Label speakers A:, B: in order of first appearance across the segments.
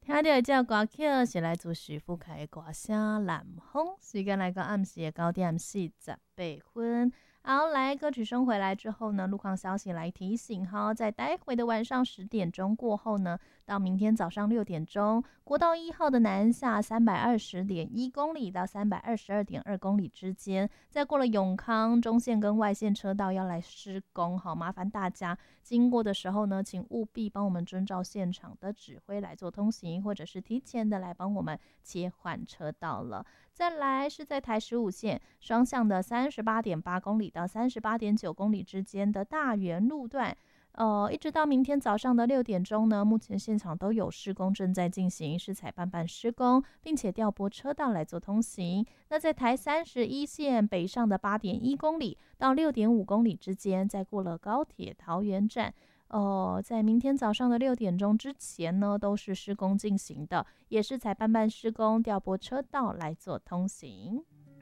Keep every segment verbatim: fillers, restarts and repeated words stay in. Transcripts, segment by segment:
A: 听到的这歌曲是来自徐富凯的歌声《南风》，时间来到暗时的九点四十八分。好，来歌曲声回来之后呢，路况消息来提醒哈，在待会的晚上十点钟过后呢，到明天早上六点钟，国道一号的南下三百二十点一公里到三百二十二点二公里之间，再过了永康中线跟外线车道要来施工，好，麻烦大家经过的时候呢，请务必帮我们遵照现场的指挥来做通行，或者是提前的来帮我们切换车道了。再来是在台十五线双向的三十八点八公里到三十八点九公里之间的大园路段，呃，一直到明天早上的六点钟呢，目前现场都有施工正在进行，是采办办施工，并且调拨车道来做通行。那在台三十一线北上的八点一公里到六点五公里之间，再过了高铁桃园站。呃，在明天早上的六点钟之前呢，都是施工进行的，也是采办办施工，调拨车道来做通行。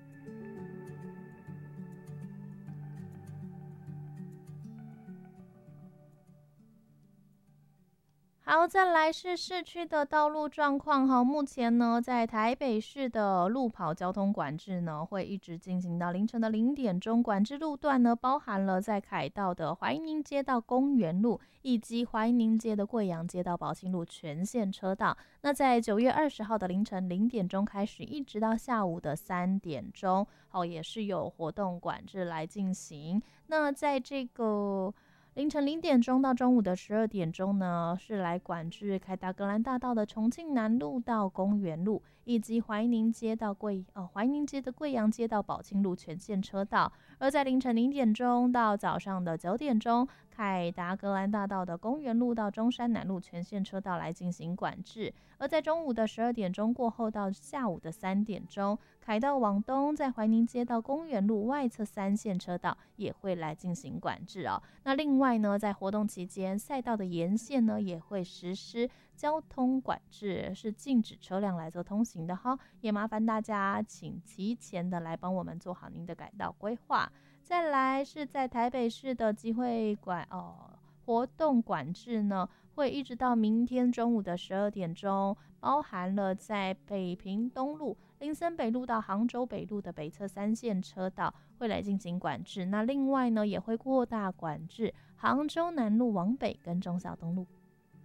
A: 好，再来是市区的道路状况哈。目前呢，在台北市的路跑交通管制呢，会一直进行到凌晨的零点钟。管制路段呢，包含了在凯道的怀宁街到公园路，以及怀宁街的贵阳街到宝庆路全线车道。那在九月二十号的凌晨零点钟开始，一直到下午的三点钟，哦，也是有活动管制来进行。那在这个凌晨零点钟到中午的十二点钟呢，是来管制凯达格兰大道的重庆南路到公园路，以及怀宁街到贵呃怀宁街的贵阳街到宝庆路全线车道。而在凌晨零点钟到早上的九点钟，凯达格兰大道的公园路到中山南路全线车道来进行管制。而在中午的十二点钟过后到下午的三点钟，凯道往东在怀宁街到公园路外侧三线车道也会来进行管制哦。那另外呢，在活动期间，赛道的沿线呢也会实施交通管制，是禁止车辆来做通行的哈。也麻烦大家请提前的来帮我们做好您的改道规划。再来是在台北市的集会管哦活动管制呢，会一直到明天中午的十二点钟，包含了在北平东路、林森北路到杭州北路的北侧三线车道会来进行管制。那另外呢，也会扩大管制杭州南路往北跟忠孝东路。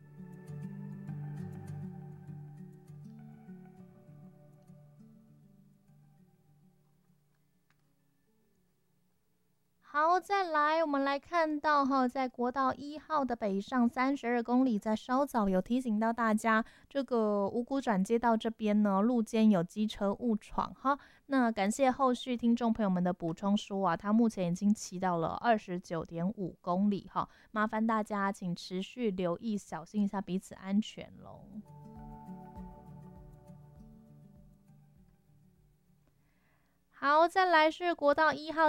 A: 好，再来，我们来看到哈，在国道一号的北上三十二公里，在稍早有提醒到大家，这个五股转接道这边呢，路肩有机车误闯哈。那感谢后续听众朋友们的补充说啊，他目前已经骑到了二十九点五公里哈，麻烦大家请持续留意，小心一下彼此安全喽。好，再来是国道一号。